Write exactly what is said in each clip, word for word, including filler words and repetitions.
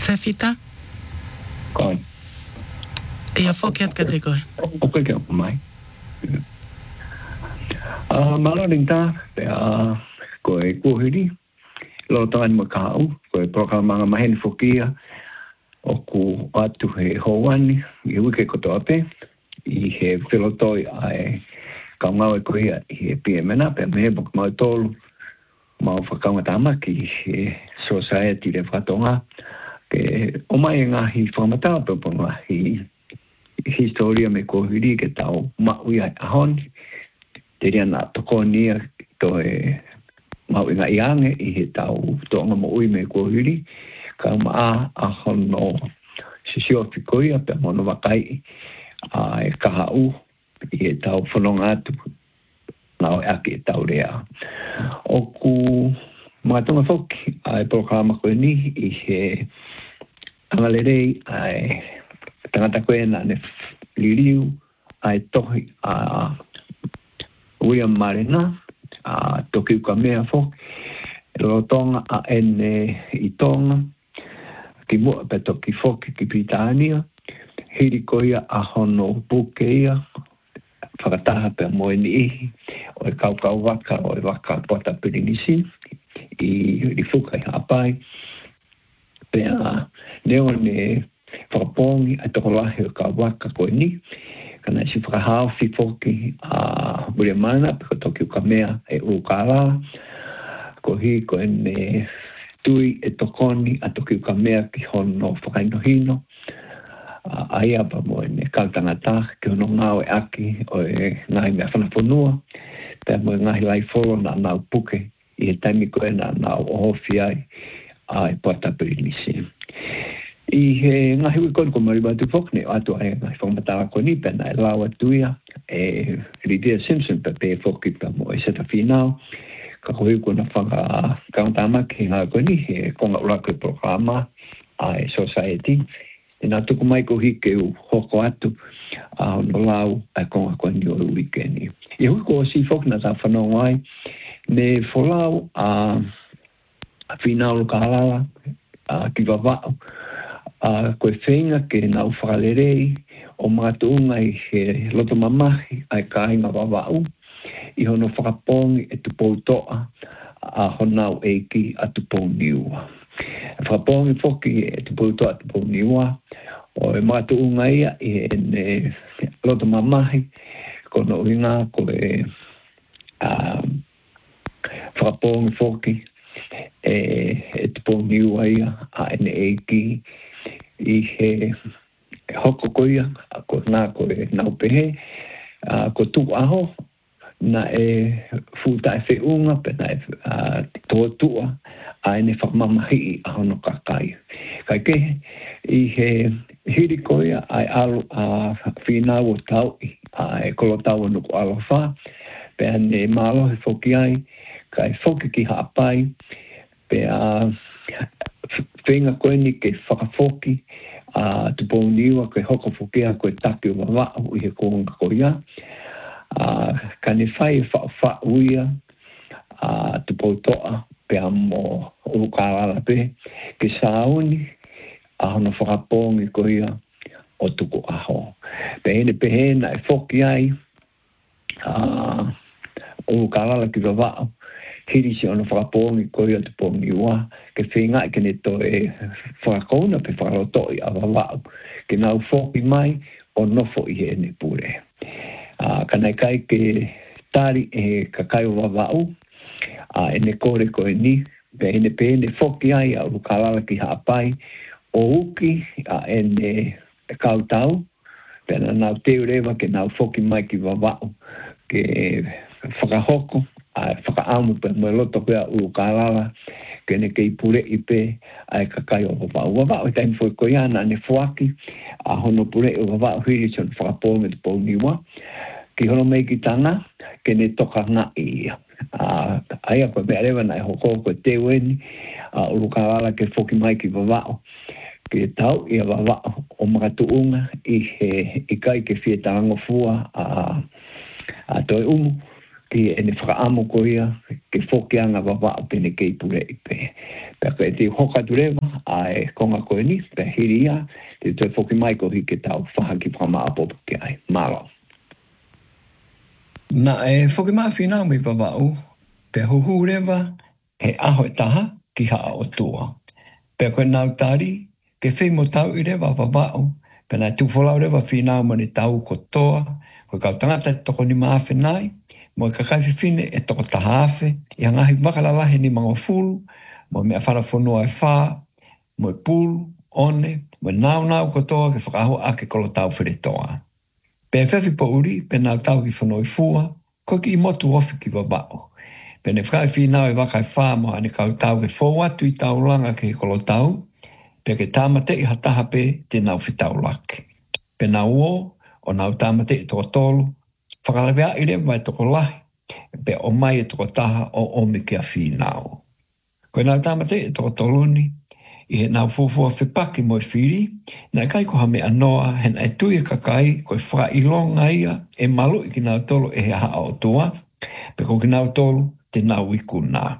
Se fita? Koe. Ia whoki at ka te koe. O koe ke o mai. Malaring tā, pea koe kuhiri. Lo tāni ma kāu, koe prokamanga maheni whokia. O ku atu he houani, i wike koto ape. I he whilotoi ai kaungau e koe i he pia mena, pea mehe boka mau tolu. Mau whakaunga tāmaki i he society le whatonga. Ke o mai e ngahi whamatau pe po ngahi historia me kuhiri ke tau maui ai ahoni. Te rea nā toko nia to e mau inga iange i he tau tonga mo ui me kuhiri. Ka maa a hono sisio whikoia pe mono wakai a e kahau i he tau whanonga atu nao e ake e tau rea. O ku mātonga whoki a e programa koe ni i he angalerei a e tangata koe na ne liriu a e tohi a William Marina, a toki uka mea whoki, e rotonga a ene i tonga, ki mua pe toki whoki ki Britania, hiri koia a hono bukeia, whakataha pe moe ni ihi, o e kaukau waka, o e waka pota pirinisi, i ri whuka i hapai, pe a neo ne whakapongi a toko lahi o ka waka koe ni, kana si whakahao fi whoki a William Marina, pe ko toki uka mea e ukala, ko hi ko ene tui e tokoni a toki uka mea ki hono whakaino hino, a ia pa mo ene kautangata ki hono ngau e aki o e ngahi mea whanafonua, pe mo e ngahi lai wholo na nau puke i he taimi ko e na nau ohofi ai a e pota pirinisi. I he ngahi wikon ko maribatu whokne o atu ai ngahi whamatawa ko ni pena e lawa tuia e Lydia Simpson pe pe whoki pa mo e seta whinau ka kohi ko na whanga kautama ki ngā ko ni he konga urako e programa a e society e nā tuku mai ko hike u hoko atu a hono lau a konga ko ni o wikeni. I hui ko si whokna ta whanau ai me wholau a whinau luka halala a ki wawao a koe whenga ke nau whalerei o mga tuunga i he loto mamahi ai ka inga wawau i hono whakapongi e tupou toa a honau eiki a tupou niua. Whakapongi whoki e tupou toa a tupou niua o e mga tuunga ia i he loto mamahi kono uinga ko e um, whakapongi whoki e, e tupou niua ia a ene eiki i he hoko koia, ko nā ko e nau pehe, ko tuku aho, na e futa e whiunga, pe na e tōtua, a ene whakamamahi a hono kakai. Kai ke, i he hiri koia, ai alu a whinau o tau, a e kolo tau anuku alofa, pe ane malo he whoki ai, kai whoki ki haapai, pe a whenga koe ni ke whakawhoki, a tupou niwa koe hoko whokea koe taki o wawau i he kohonga koia. A kane whai e wha uia, a tupou toa pea mo urukārala pe, ke sauni a hono whakapongi koia o tuku aho. Pe hene pehena e whoki ai, a urukārala ki wawau, hiri si ono whakapongi koia te pongi ua, ke whenga i kene to e whakakona pe whakarotoi a wawau, ke nau whoki mai o nofo i ene pure. Uh, kanai kai ke tari e kakai o wawau, a ene kore koe ni, pe ene pe ene whoki ai a urukalala ki haapai, o uki a ene kautau, pe na nau teo rewa ke nau whoki mai ki wawau, ke whakahoko, a whakaamu pe mo loto pea urukalala, ke ne kei pure i pe ai kakai o wawau. Wawau e taimi fwoi koe ana ne whuaki, a hono pure o wawau hiri son whakaponga te pou niwa, ki hono mei ki tanga, ke ne toka nga ia. A aia koe mea rewa nai hoko koe te weni, a urukalala ke whoki mai ki wawau, ke tau i a wawau o makatuunga i he i kai ke whie tango fua a, a toi umu, ki ene whakaamu ko ia, ke whokianga wawau pene kei pure i pe. Pea koe te hoka turewa, ai konga koe ni, pe hiria, te te whoki mai ko hi ke tau whaha ki whama apopo ke ai. Malo. Na e whoki maa whina mi wawau, pe huhu rewa, he aho e taha ki haa o tua. Pe koe nau tari, ke whi mo tau i rewa wawau, pe nai tuwholau rewa whina mo ni tau ko toa, koe kau tangata e toko ni maa whenai, mo i kakai whiwhine e toko taha awhe, i hangahi wakalalahe ni mga fulu, mo mea whara whanua e whaa, mo i pulu, one, mo i nau nau ko toa ke whakaho ake kolo tau whire toa. Pe whewhi po uri, pe nau tau ki whanoi fua, koe ki i motu ofi ki wawao. Pe ne whakai whinau e wakai whaa mo ane kau tau ke whowatu i tau langa ke kolo tau, pe ke tāmate i hataha pe te nau whitau lake. Pe nau o, o nau tāmate i toko tolu, whakalawea i rewa e toko lahi, pe o mai e toko taha o ome kia whinau. Koe nau tāmate i toko toluni, i he nau fufua whipaki mo i whiri, na kai ko hame anoa, hena e tui e kakai, koe whaka ilonga ia, e malu i ki nau tolu e he haa o tua, pe ko ki nau tolu, te nau i kuna.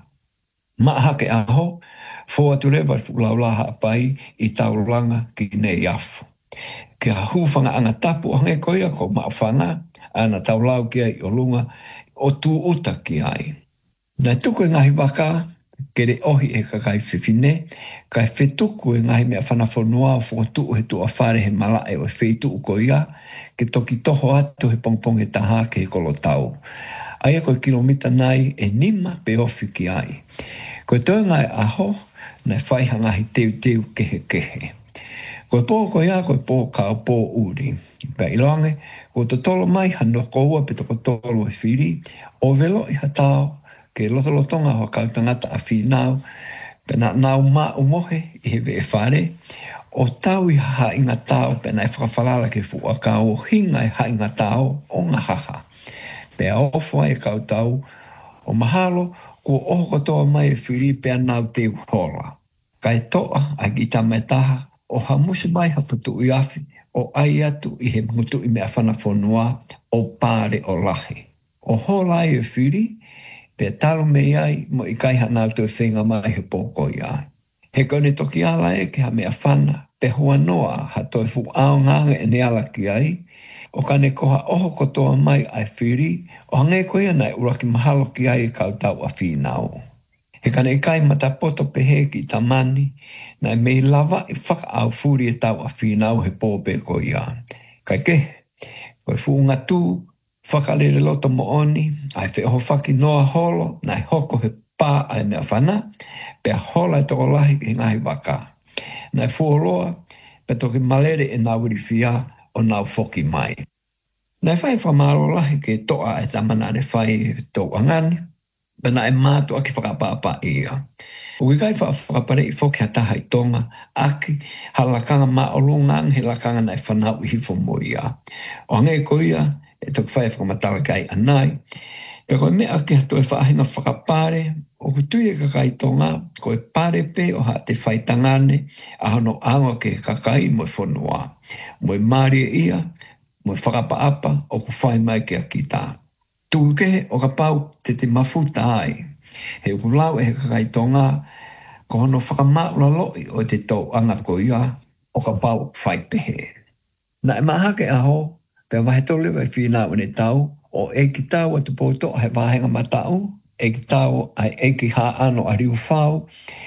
Maa hake aho, fua tu rewa i wulaulaha apai i taulanga ki nei afu. Ke ha hufanga anga tapu hange koia ko maa whanga, ana taulau kia i olunga, o tu uta ki ai. Nai tuku e ngahi waka, kere ohi e kakai whiwhine, kai whetuku e ngahi mea whanafonua o whotu he tu a whare he malae o e whetu uko ia, ke toki toho atu he pongpong e taha ke he kolo tau. Aia koe kilomita nai e nima pe ofi ki ai. Koe toi ngai aho, nai whaiha ngahi teu teu kehe kehe. Koe pō koe ia, koe pō kao pō uri. Pea iloange, koe to tolo mai hano koua pe toko tolo e whiri, o velo i hatao, ke lotolotonga hoa kau tangata a whinau, pe na nau maa umohe i hewe e whare, o tau i ha inga tau pe na e whakawhalala ke fua kau o hinga i ha inga tau o ngā haha. Pe a ofua e kau tau, o mahalo, ko oho katoa mai e whiri pe a nau te uhola. Kai toa a gita mai taha, o ha musi mai ha putu i awhi, o ai atu i he mutu i mea whanafonua, o pāre o lahi. O hola i e whiri, pe talo me ai mo i kai hanau tu e whenga mai he pōko i ai. He kone toki ala e ke ha mea whana, pe hua noa ha toi fu ao nganga e ne ala ki ai, o kane koha oho kotoa mai ai whiri, o hange koia nei uraki mahalo ki ai e kau tau a whinau. He kane i kai matapoto pe he ki tamani, nei mei lava i whaka au furi e tau a whinau he pōpe ko i ai. Kai ke, koe fu ngatu, whakalere loto mo oni, ai whi oho whaki noa holo, nai hoko he pā ai mea whana, pe hola e toko lahi ki ngahi waka. Nai fuoloa, pe toki malere e nāwiri whia o nau whoki mai. Nai whai whamaro lahi ke toa e tamana ne whai tō angani, pe na e mātu aki whakapapa ia. Ui kai whakapare i whoki hataha i tonga, aki halakanga ma o lungang he lakanga nai whanau i hifo mo ia. O ngai ko ia, e toki whai whakamatala kai anai, pe koe mea ki hatu e whaahinga whakapare, o kutui e kakai tonga, koe pare pe o ha te whai tangane, a hano anga ke kakai mo i whanua. Mo i maria ia, mo i whakapaapa, o ku whai mai ke a kita. Tuku ke o ka pau te te mafuta ai. He ukulau e he kakai tonga, ko hano whakamaula loi o te tau anga ko ia, o ka pau whai pehe. Na e mahake aho, pe wahe tole wai whina wane tau, o e ki tau atu poto he wahenga matau, e ki tau ai e ki haa ano a riu whau,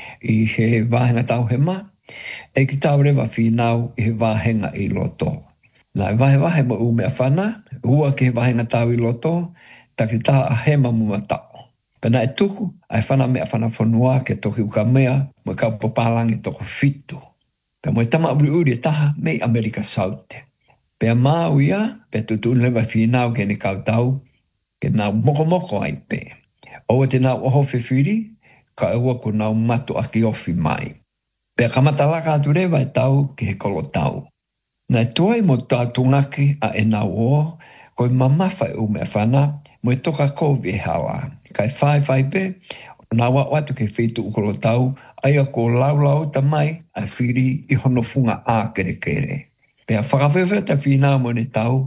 i he wahenga tau he ma, e ki tau rewa whinau i he wahenga i loto. Na e wahe wahe mo umea whana, hua ki he wahenga tau i loto, ta ki taha a hema mu matau. Pena e tuku, ai whana mea whana whanua ke toki uka mea, mo kau papalangi toko fitu. Pe mo e tama uri uri e taha mei Amerika Saute. Pea mau ia, pe tutu lewa whinau ke ne kau tau, ke nau moko moko ai pe. O te nau oho whiwhiri, ka eua ko nau matu aki ofi mai. Pea kamatalaka atu rewa e tau ki he kolo tau. Nai tuai mo tātu ngaki a e nau o, koe mamafa e ume whana, mo e toka kovi e hawa. Kai whai whai pe, o nā watu ke whetu ukolo tau, aia ko lau lau ta mai, a whiri i hono funga a kere kere. Pea whakaweweta whina mo ne tau,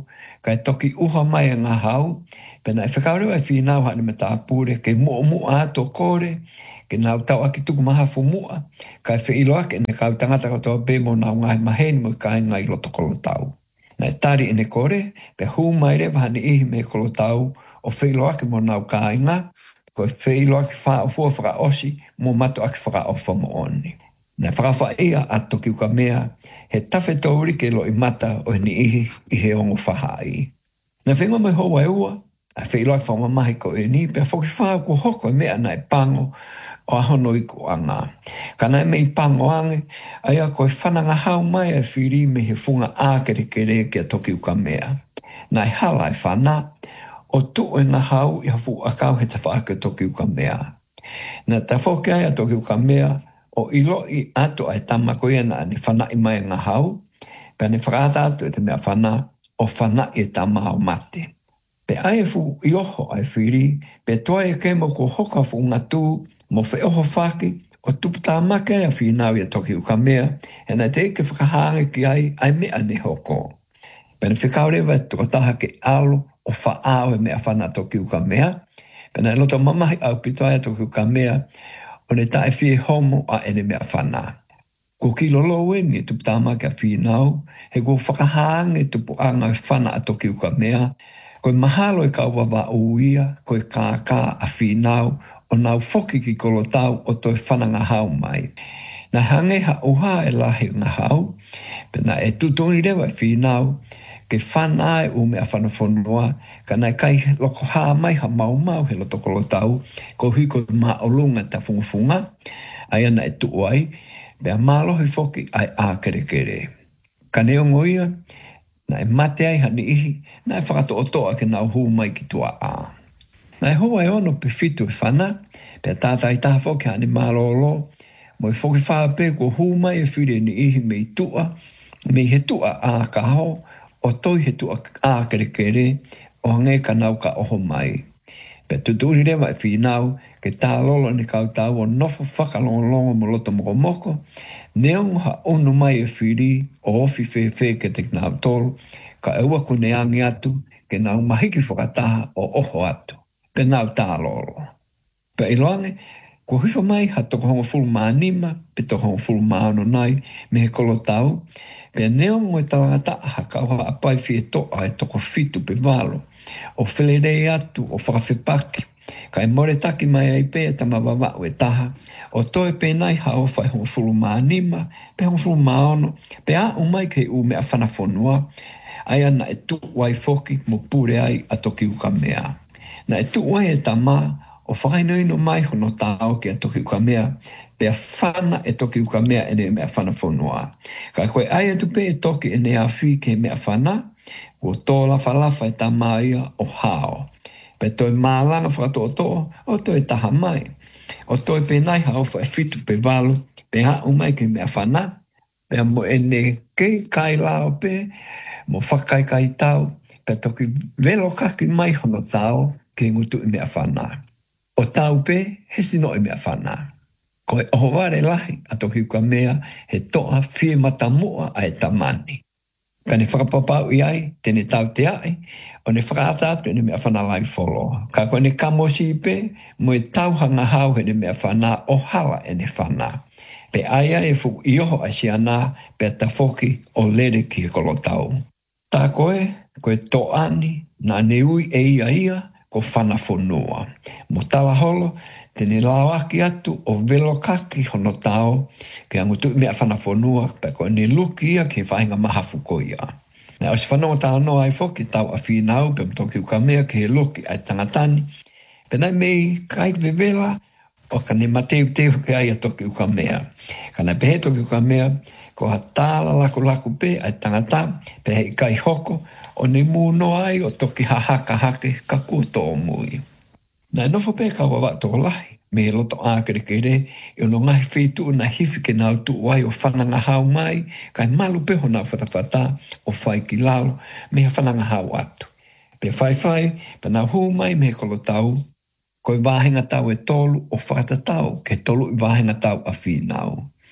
kai toki uha mai ngā hau, pena e whakaurewa e whinau hane me tā pūre, ke mua mua ato kore, ke nau tau aki tuku maha fu mua, kai whi ilo ake ne kau tangata katoa be mo nau ngai maheni mo kai ngai loto kolo tau. Nai tari ene kore, pe hu mai rewa hane ihi me kolo tau, o whi ilo ake mo nau kai ngā, ko whi ilo ake wha o fua whaka osi, mo mato ake whaka ofa mo oni. Nai whakawha ia a toki uka mea, he tawhe tauri ke lo i mata o ni ihi i he ongo whahai. Nai whenga mai hoa e ua, a whi ilo ake whamamahi ko e ni, pe whoki whaa ko hoko e mea nai pango, o ahono i ko anga. Ka nai mei pango ange, ai a koe whananga hau mai a whiri me he funga ākere kere ki a toki uka mea. Nai hala e whana, o tu e ngā hau i hafu akau he tawhaake toki uka mea. Nā ta whoki ai a toki uka mea, o ilo i ato ai tamako ia na ni whana i mai ngā hau, pe ni whakata atu e te mea whana, o whana i tamao mate. Pe ai e fu i oho ai whiri, pe toa e kemo ko hoka fu ngatu, mo whi oho whaki, o tupata make a whinau i a toki uka mea, e nai te ike whakahange ki ai, ai mea ni hoko. Pe ni whikaurewa e tukotaha ke alo, o whaao e mea whana toki uka mea, pe nai loto mamahi au pitoa e toki uka mea, o ne tae whie homo a ene mea whana. Ko kilo lo e ni tupata make a whinau, he ko whakahange tupu anga e whana a toki uka mea, koe mahalo e kau wawa uia, koe kākā a whinau, o nau whoki ki kolotau o toi whananga hau mai. Nā hange ha uha e lahi ngā hau, pena e tutoni rewa e whinau, ke whanae u mea whanafonua, ka nai kai loko haa mai ha mau mau he loto kolotau, ko hui ko maa o lunga ta funga, ai ana e tuai, mea mālohi whoki ai ākere kere. Ka neongo ia, na e mate ai hani ihi, na e whakato o toa ke nau huu mai ki tua a. Na e hoa e ono pe fitu e whana, pe tata i taha whoki hani malolo, mo e whoki whape ko huu mai e whire ni ihi me i tua, me he tua a ka ho, o toi he tua a kere kere, o hange ka nau ka oho mai. Pe tuturi rewa e whinau, ke tā lolo ni kautau o nofo whakalongalonga mo loto moko moko, neongo ha ono mai e whiri o ofi whewhe ke te nau tolu, ka eua ko ne angi atu, ke nau mahiki whakataha o oho atu, pe nau tā lolo. Pe iloange, ko hifo mai ha toko hongo fulu maanima, pe toko hongo fulu maano nai, me he kolotau, pe neongo e tawangata ha kauha apai fie toa e toko fitu pe valo, o whelerei atu o whakawhepaki, ka e more taki mai ai pe e tamawawa o e taha, o toe pe nai ha o whai hongo fulu maanima, pe hongo fulu maono, pe a o mai ke u mea whanafonua, ai ana e tu wai foki mo pure ai a toki uka mea. Na e tu wai e tama, o whakainoino mai hono tau ki a toki uka mea, pe a whana e toki uka mea e ne mea whanafonua. Ka koe ai atu pe e toki e ne a whi ke mea whana, o tō lafa lafa e tama ia o hao. Pe toi mālanga whakato o tō, o toi taha mai. O toi pe nai hao whai fitu pe walu, pe ha umai ke mea whana, pe mo e ne kei kai lao pe, mo whakai kai tau, pe toki velo kaki mai hono tau, ke ngutu i mea whana. O tau pe, he sino i mea whana. Ko e oho ware lahi, a toki uka mea, he toa fie matamua a e tamani. Ka ne whakapapau i ai, tene tau te ai, o ne whakaatatu e ne mea whana lai wholo. Ka koe ne kamosi pe, mo e tauhanga hau he ne mea whana o hala e ne whana. Pe aia e fu i oho a si ana, pe ta whoki o lere ki he kolotau. Tā koe, koe tō ani, nā ne ui e ia ia, ko whana whonua. Mo tala holo, tene lawaki atu o velo kaki hono tau, ke angutu mea whana whonua, pe koe ne luki ia ke whainga mahafu ko ia. Nā o si whanau tau noa ai whoki tau a whinau, pe mtoki uka mea ke he luki ai tangatani, pe nai mei kai vevela, o ka ne mateu teo ke ai a toki uka mea. Ka nai pehe toki uka mea, ko ha tāla laku laku pe ai tangata, pe hei kai hoko, o ne mūno ai o toki hahaka hake ka kuto o mui. Nai nofo pe ka wawa toko lahi, me loto ākere kere, i ono ngahi whitu na hifi ke nau tu wai o whananga hau mai, kai malu peho nau whatawhata o whai ki lalo, me ha whananga hau atu. Pe whai whai, pe nau hu mai me kolo tau, koe wāhenga tau e tolu o whakata tau, ke tolu i wāhenga tau a whinau.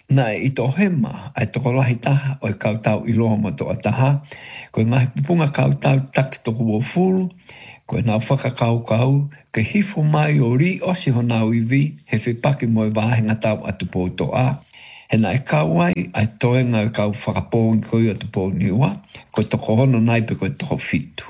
Na e ito hema, ai toko lahi taha o e kautau iloa mo to ataha, ko e ngahi pupunga kautau taki toko o fulu, ko e nau whakakau kau, ke hifo mai o ri osi ho nau iwi, he whipaki mo e wāhenga tau atu po to a, he na e kau ai, ai toenga e kau whakapōngi koi atu po niwa, ko e toko hono nai pe ko e toko fitu.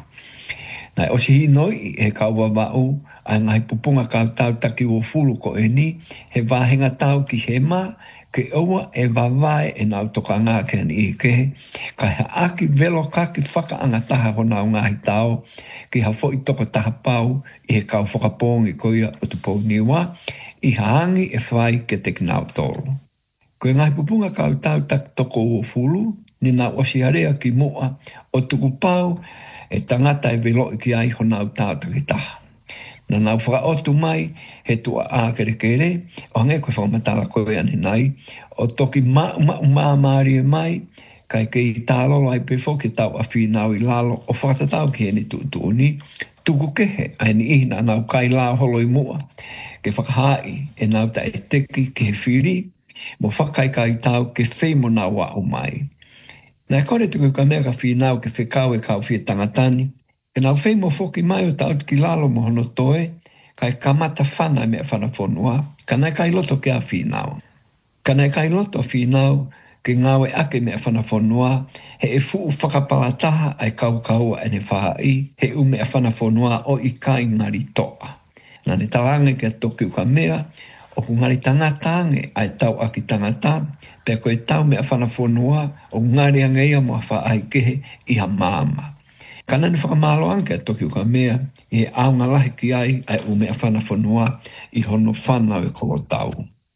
Nai osi hi noi he kau wawau, ai ngahi pupunga kautau taki o fulu ko e ni, he wāhenga tau ki he ma, ke oua e wawai e nau toka ngā ke ni i ke, ka he aki velo kaki whaka anga taha ho nau ngahi tau, ki ha fo i toko taha pau i he kau whakapōngi koia o tu pō niwa, i haangi e whai ke te kinau tolu. Ko e ngahi pupunga kau tau tak toko o fulu, ni nau osi area ki mua o tuku pau e tangata e velo i ki ai ho nau tau taki taha. Na nau whakaotu mai, he tua a kere kere, o hange koe whakamatala koe ane nai, o toki ma ma ma maari e mai, kai ke i tālo lai pe fo ke tau a whinau i lalo, o whakatatau ki ene tu tu ni, tuku kehe, aini ihna nau kai lao holo i mua, ke whakahai e nau ta e teki ke he whiri, mo whakai kai tau ke whemo nau a o mai. Na e kore tuku ka mea ka whinau ke whekau e kau whia tangatani, e nau whei mo whoki mai o tau ki lalo mo hono toe, kai kamata whana mea whana whonua, ka nai kai loto ke a whinau. Ka nai kai loto a whinau, ke ngawe ake mea whana whonua, he e fuu whakapalataha ai kau kaua ene whahai, he u mea whana whonua o i kai ngari toa. Na ne talange ke toki uka mea, o ku ngari tangatange ai tau aki tangata, pe koe tau mea whana whonua, o ngari angeia mo a whaai kehe i ha māma. Kana ni whakamalo anke a toki uka mea, i he aunga lahi ki ai ai u mea whana whanua i hono whanau e kolo tau.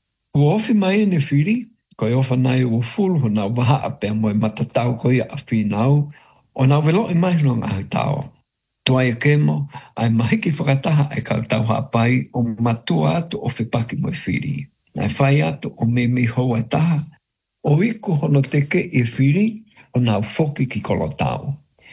Ua ofi mai ene whiri, ko e ofa nai ua fulu ho nau waha a pia moe matatau ko ia a whinau, o nau velo i mai no ngahi tau. Tua e kemo, ai mahiki whakataha ai kau tau hapai o matua atu o whipaki moe whiri. Nai whai atu o me me hou ai taha, o iku hono teke i whiri o nau whoki ki kolo tau.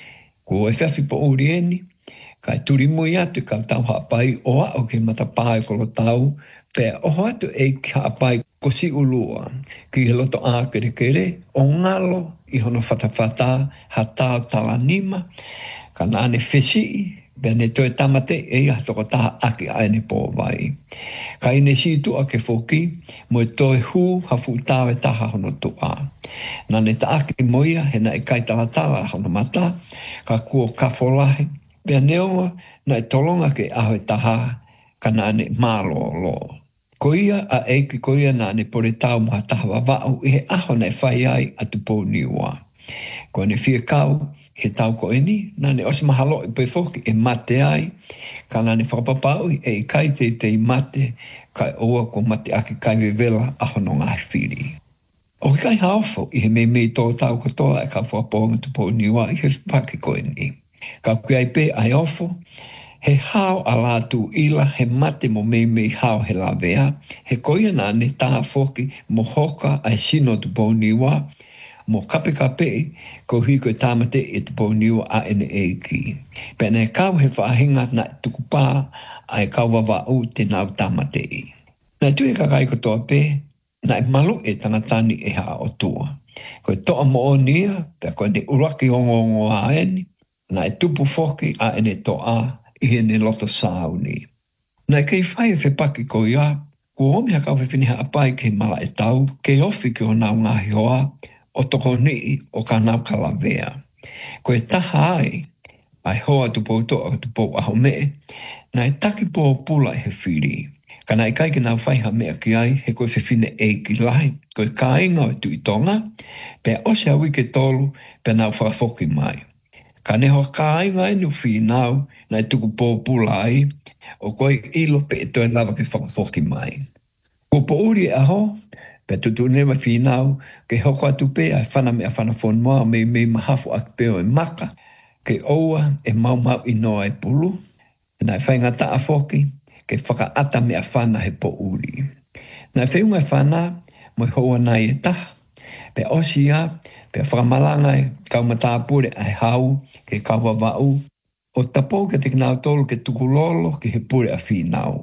Ko e whiawhi po urieni, kai turi mui atu ka tau hapai o a o ke matapae kolo tau, pe oho atu e ki hapai ko si ulua, ki he loto a kere kere, o ngalo i hono whatawhata, ha tau talanima, ka nane whesi, pe ne toe tamate e ia toko taha aki aene po vai. Ka ine situ a ke whoki, mo e toe hu hafu tawe taha hono tua. Nā ne ta aki moia, he na e kai talatala hono mata, ka kua kafolahi, pia neonga na e tolonga ke aho e taha, ka nā ne mālo lo. Ko ia a eiki ko ia nā ne pore tau maha taha wawau, i he aho na e whai ai atu pō niua. Ko ne fia kau, he tau ko eni, nā ne osi mahalo i pei whoki e mate ai, ka nā ne whakapapau e i kai te te i mate, kai oa ko mate aki kai vevela aho no ngāhi whiri. O ki kai haofo i he mei mei tō tau katoa e ka whapōnga tu pō niwa i he whaki ko eni. Ka kui ai pē ai ofo, he hao a lātu ila he mate mo mei mei hao he la vea, he koia nā ne tā whoki mo hoka ai sino tu pō niwa, mo kape kape ko hui koe tāmate e tu pō niwa a ene e ki. Pēne e kau he whahinga na tukupā ai kau wawa u te nau tāmate i. Nā tui e kakai katoa pē, na e malu e tangatani e haa o tua. Ko e toa mo o nia, pe koe ne uraki ongo ongo a eni, na e tupu whoki a ene toa i he ne loto sauni. Na e kei whai e whepaki ko ia, ko omi haka whiwhiniha apai ke mala e tau, ke ofi ki o nau ngahi hoa, o toko nii o ka nau kalawea. Ko e taha ai, ai hoa tupo toa tupo aho me, na e taki po pula e he whiri. Kana i kai ki nau whaiha mea ki ai, he koe whiwhine e ki lahi, koe ka inga o tu i tonga, pe ose a wike tolu, pe nau whakafoki mai. Ka neho ka inga inu whi nau, na e tuku pō pula ai, o koe ilo pe e toe lava ke whakafoki mai. Ko po uri e aho, pe tutu newa whi nau, ke hoko atu pe ai whana mea whana whonmoa, me me mahafu ak peo e maka, ke oua e mau mau inoa e pulu, e nai whainga taa whoki, ke whakaata mea whana he po uri. Nā whiunga whana, moi hoa nai e taha, pe osia, pe whakamalanga e kaumatāpure ai hau, ke kaua wau, o tapo ke te kinau tolu ke tukulolo ke he pure a whinau.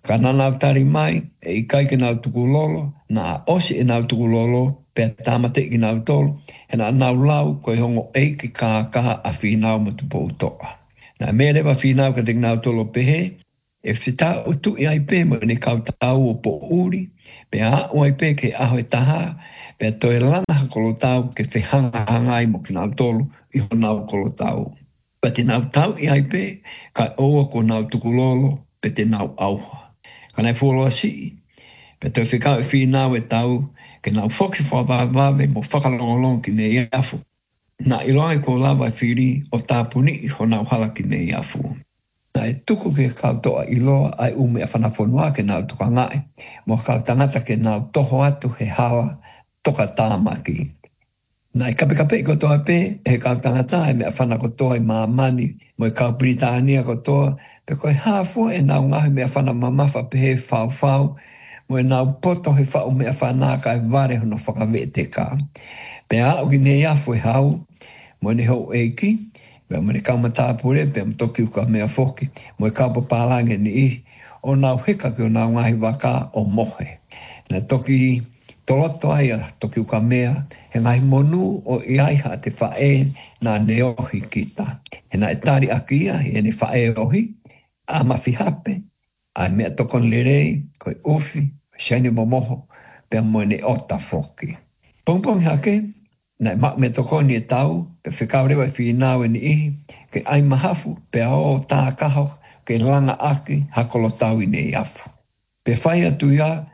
Ka nanau tari mai, e i kai ki nau tuku lolo, na osi e nau tuku lolo, pe tamate ki nau tolu, he na nau lau koe hongo e ki ka kaha a whinau ma tupo utoa. Na mea rewa whinau ka te nau tolo pehe, e whita o tu i ai pe mo ni kau tau o po uri, pe a o ai pe ke aho e taha, pe to e langa ha kolo tau ke whihanga hangai mo ki nau tolu i ho nau kolo tau. Pa te nau tau i ai pe, ka oa ko nau tuku lolo, pe te nau auha. Kana e fōloa si, pe te whikau e whinau e tau, ke nau whoki whawawawe mo whakalongolong ki ne iafu. Na iloa e ko lawa e whiri o tāpuni i ho nau hala ki ne iafu. Na e tuku ke kautoa iloa ai ume a whanafonua ke nau tuka ngai, mo kau tangata ke nau toho atu he hala toka tāmaki. Na e kape kape ko toa pe, e kau tangata e mea whana ko toa i maamani, mo e kau Britania ko toa, pe koe hāfua e nau ngahi mea whana mamafa pe he whau whau, mo e nau poto he whau mea whanaka e ware hono whakawete ka. Pe a o ki ne iafu e hau, mo ne hau eiki, pe mo ne kau matāpure, pe mo toki uka mea whoki, mo e kau papalange ni i, o nau heka ki o nau ngahi waka o mohe. Na toki toloto ai a toki uka mea, he ngai monu o iaiha te whae na neohi kita. He na e tari akia, he ne whae ohi, a mawhi hape, a mea tokon lerei, koe uwhi, shani momoho, pe mo ne ota whoki. Pongpong hake, na e mak me tokoni e tau, pe whikau rewa whinau e ni ihi, ke ai mahafu, pe a o tā kaho, ke langa aki, hakolo tau i ne iafu. Pe whai atu ia,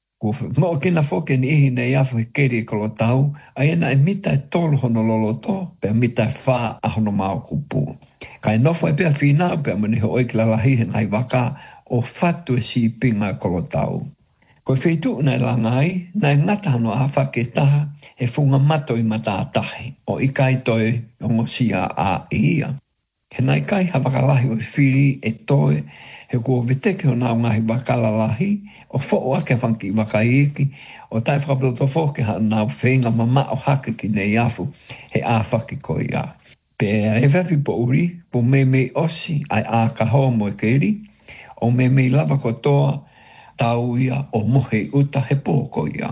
mo kina whoke ni ihi ne iafu he keri e kolo tau, a ena e mita e tolu hono lolo to, pe mita e wha a hono mao kupu. Ka e nofo e pia whinau, pe mani ho oiki la lahi he ngai waka, o whatu e si pinga e kolo tau. Ko wheitu nai langai, nai ngata hano a whake taha, he funga mato i matātahi, o i kai toi o ngosia a ia. He nai kai hawakalahi o i whiri e toi, he kua viteke o nau ngahi wakalalahi, o fo ake whanki i wakaiki, o tai whakapoto whoke ha nau whenga mama o hake ki nei afu, he a whaki ko ia. Pe e whawhi po uri, po me me osi ai a kahoa mo e keri, o me me lava ko toa, tau ia o mohe uta he pōko ia.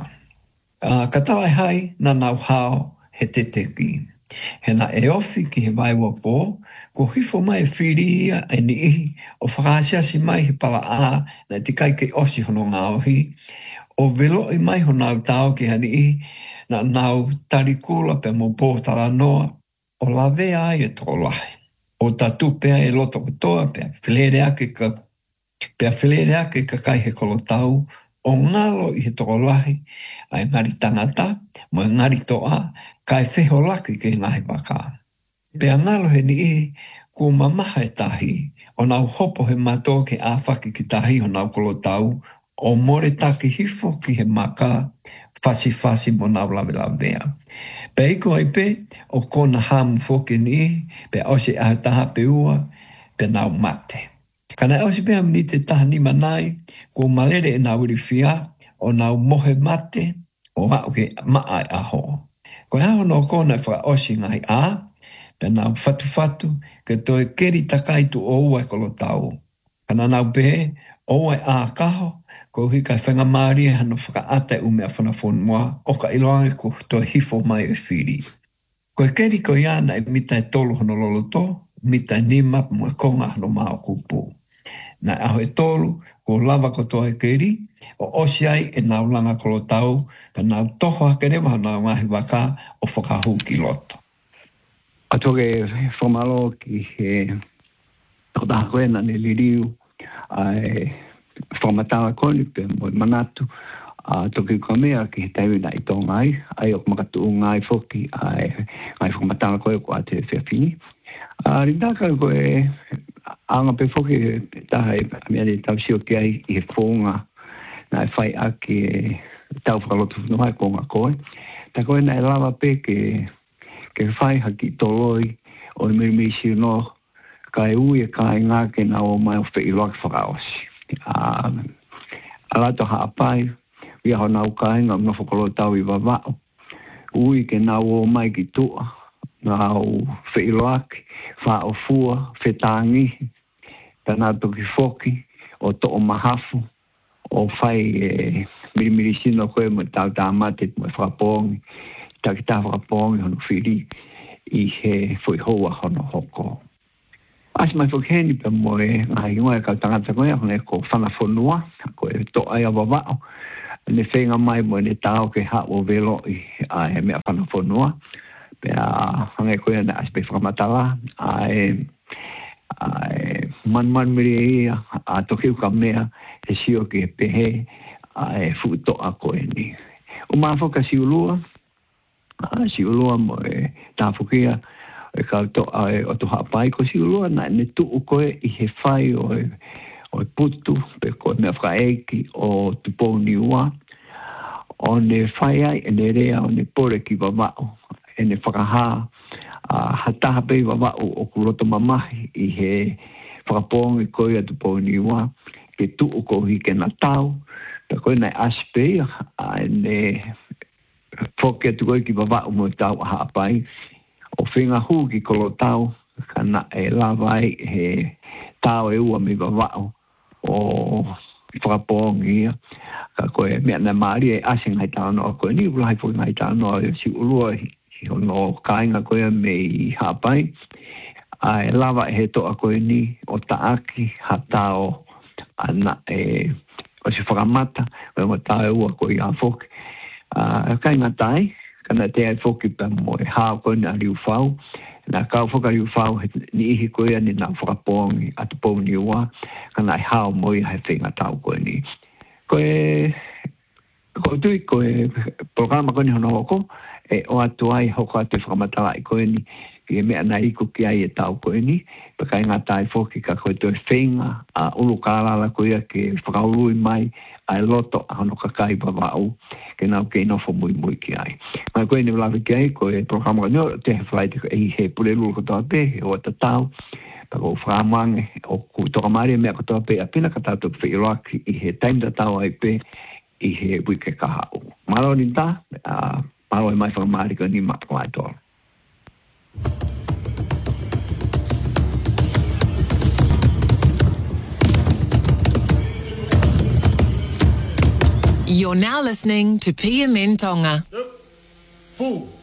Uh, ka tawa e hai na nau hao he te teki. He na e ofi ki he waiwa pō, ko hifo mai e whiri ia e ni ihi o whakasiasi mai he pala a na te kai ke osi hono ngā ohi, o velo i mai ho nau tau ki hani ihi na nau tarikula pe mo pō tala noa o la vea ai e tō lahi. O tatu pea e loto kutoa pea whilere ake ka Pea whilere ake ka kai he kolo tau, o ngalo i he toko lahi, ai ngari tangata, mo ngari toa, kai wheho laki ke ngahi waka. Pea ngalo he ni i, ku mamaha e tahi, o nau hopo he mato ke a whaki ki tahi o nau kolo tau, o more taki hifo ki he maka, fasi fasi mo nau lawe lawea. Pea iko ai pe, o kona hamu whoke ni i, pea ose a taha pe ua, pe nau mate. Kana e osi pēha mni te taha ni manai, ko malere e nā uri whia, o nau mohe mate, o wau ke maa e aho. Ko e aho no kona e whaka osi ngai a, pe nau whatu whatu, ke toi keri takai tu o ua e kolo tau. Kana nau pē, o ua e a kaho, ko hika e whenga maari e hano whaka ata e ume a whanafon mua, o ka iloange ko toi hifo mai e whiri. Ko e keri ko iana e mita e tolu hono lolo to, mita e nima mo e konga hano mao kupu. Na aho e tolu, ko lava ko toa e keri, o osi ai e nau langa kolo tau, ka nau toho hake rewa nau ngahi waka o whakahu ki loto. A toke whamalo ki he totaha koe na ne liriu, ai whamatawa koni pe mo manatu, a toke ko mea ki he taiwi na i tō ngai, ai o makatu o ngai whoki, ai ngai whamatawa koe ko a te whiawhini. A rindaka koe anga pe whoki taha e mea ni tau sio ki ai i he whonga na e whai aki e tau whakalotu whanua ko ngā koe. Ta koe na e lawa pe ke ke whai haki toloi o i miri misi no ka e ui e ka e ngā ke na o mai o whi iloa ki whakaosi. A lato haa pai, ia ho nau ka inga no whakalo tau i wawao. Ui ke na o mai ki tua, ngā o whi iloa ki, wha o fua, whetangi, ta nā toki whoki, o to o mahafu o fai e mirimiri sino koe mo tau tāmate mo whakapongi taki tā whakapongi hono whiri i he fui hoa hono hoko. As mai whakeni pa mo e ngai ingoa e kau tangata koe hone ko whanafonua ko e to ai a wawao ne whenga mai mo ne tau ke ha o velo i a he mea whanafonua pe a hange koe na aspe whakamatala a e ai man man miri a toki ka mea e sio ke pehe ai futo a ko ni o ma foka si ulua a si ulua mo e ta fokia e ka to ai o to hapai ko si ulua na ne tu ko i he fai o o putu pe ko me fra eki o tu poni wa o ne fai ai e ne rea o ne pore ki va e ne whakaha a hataha pei wa o kuroto mamahi i he whakapong i koe atu pōni ua ke tuu ko hike na tau pe koe nei aspe a ne whoke atu koe ki wawa o mo tau a haapai o whinga hu ki kolo tau kana e lawai he tau e ua mi wawa o whakapong ia ka koe mea na maari e ase ngai tau noa koe ni ulai fo ngai tau noa si ulua no kainga koe me i hapai ai lava he to a koe ni o taaki hatao ana e o si whakamata o mo tae ua koe a foki a kainga tai kana te ai foki pa mo e hao koe na riu whau na kau whaka riu whau ni ihi koe ni na whakapongi atu pōni ua kana ai hao mo i hai whenga tau koe ni koe koe tui koe programa koe ni hono hoko e o atu ai hoko atu whakamatala i koe ni ki e mea na iku ki ai e tau koe ni pa kai ngā tai foki ka koe tue whenga a ulu kārala koe ke whakaurui mai ai loto a hono kakai wawau ke nau ke inofo mui mui ki ai mai koe ni wlawe ki ai koe programa koe nio te he whaiti koe i he pule lulu kotoa pe he o ta tau pa ko whakamange o ku toka maari mea kotoa pe a pina ka tātou whiroaki i he taimta tau ai pe i he wike kahau maro ni ta a Paro e mai whakamari ko ni mako ai tō. You're now listening to P M N Tonga. Four.